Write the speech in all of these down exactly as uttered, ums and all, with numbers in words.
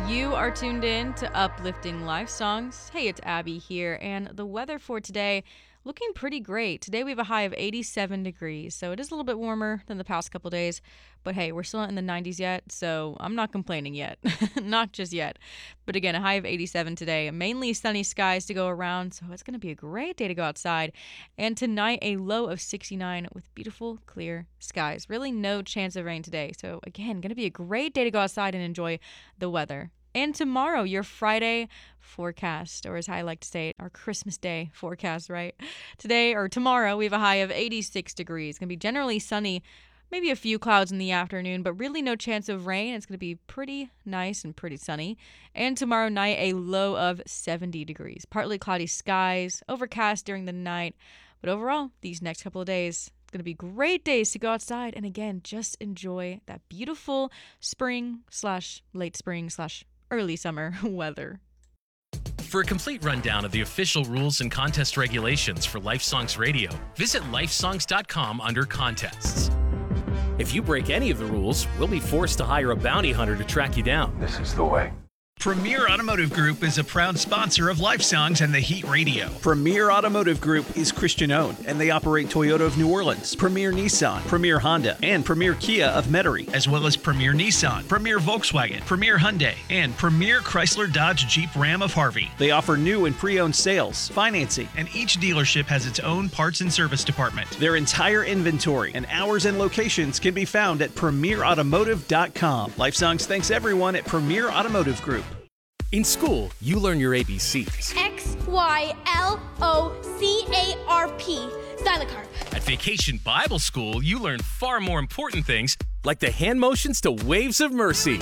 You are tuned in to Uplifting Life Songs. Hey, it's Abby here, and the weather for today looking pretty great. Today we have a high of eighty-seven degrees, so it is a little bit warmer than the past couple days, but hey, we're still not in the nineties yet, so I'm not complaining yet. Not just yet. But again, a high of eighty-seven today. Mainly sunny skies to go around, so it's going to be a great day to go outside. And tonight, a low of sixty-nine with beautiful, clear skies. Really no chance of rain today, so again, going to be a great day to go outside and enjoy the weather. And tomorrow, your Friday forecast, or as I like to say it, our Christmas Day forecast, right? Today or tomorrow, we have a high of eighty-six degrees. It's going to be generally sunny, maybe a few clouds in the afternoon, but really no chance of rain. It's going to be pretty nice and pretty sunny. And tomorrow night, a low of seventy degrees. Partly cloudy skies, overcast during the night. But overall, these next couple of days, it's going to be great days to go outside. And again, just enjoy that beautiful spring slash late spring slash early summer weather. For a complete rundown of the official rules and contest regulations for Lifesongs Radio, visit lifesongs dot com under contests. If you break any of the rules, we'll be forced to hire a bounty hunter to track you down. This is the way. Premier Automotive Group is a proud sponsor of Lifesongs and the Heat Radio. Premier Automotive Group is Christian-owned, and they operate Toyota of New Orleans, Premier Nissan, Premier Honda, and Premier Kia of Metairie, as well as Premier Nissan, Premier Volkswagen, Premier Hyundai, and Premier Chrysler Dodge Jeep Ram of Harvey. They offer new and pre-owned sales, financing, and each dealership has its own parts and service department. Their entire inventory and hours and locations can be found at premier automotive dot com. Lifesongs thanks everyone at Premier Automotive Group. In school, you learn your A B Cs. X, Y, L, O, C, A, R, P. Stylocarp. At Vacation Bible School, you learn far more important things, like the hand motions to Waves of Mercy.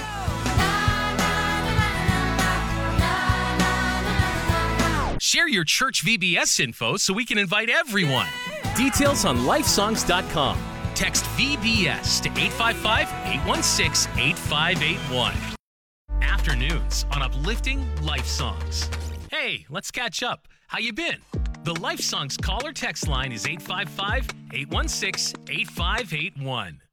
Share your church V B S info so we can invite everyone. Details on lifesongs dot com. Text V B S to eight five five, eight one six, eight five eight one. Afternoons on Uplifting Life Songs. Hey, let's catch up. How you been? The Life Songs caller text line is eight five five, eight one six, eight five eight one.